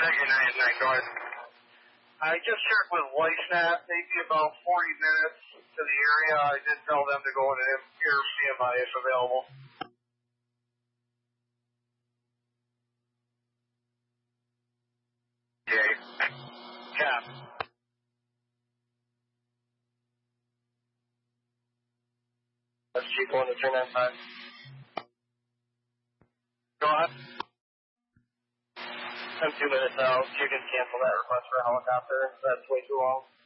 Second 99, go ahead. I just checked with LifeNet. They'd be about 40 minutes to the area. I did tell them to go in and air CMI if available. Okay. Cap. That's Chief 1 to 395. Go ahead. I'm 2 minutes out. You can cancel that request for a helicopter. That's way too long.